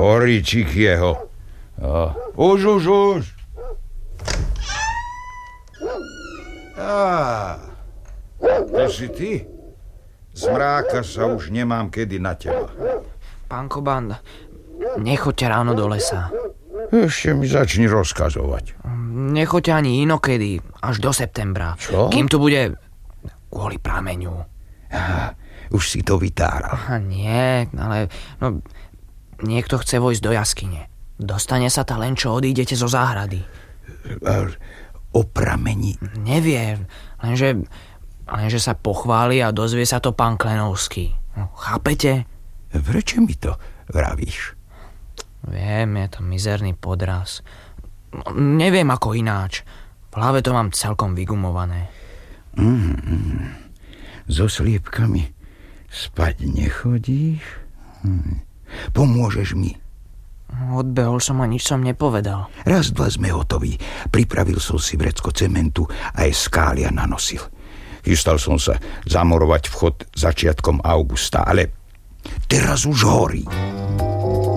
Koríčik jeho. Už. To si ty? Zmráka sa už nemám kedy na teba. Pán Koban, nechoďte ráno do lesa. Ešte mi začni rozkazovať. Nechoďte ani inokedy, až do septembra. Čo? Kým tu bude kvôli prameňu. Už si to vytáral. Nie, ale niekto chce vojsť do jaskyne. Dostane sa ta len, čo odídete zo záhrady. O prameni? Neviem, lenže sa pochváli a dozvie sa to pán Klenovský. Chápete? Prečo mi to vravíš? Viem, je to mizerný podraz. Neviem ako ináč. V hlave to mám celkom vygumované. So sliepkami spať nechodíš? Pomôžeš mi? Odbehol som a nič som nepovedal. Raz, dva sme hotoví. Pripravil som si vrecko cementu a aj skália nanosil. Chystal som sa zamorovať vchod začiatkom augusta, ale teraz už horí.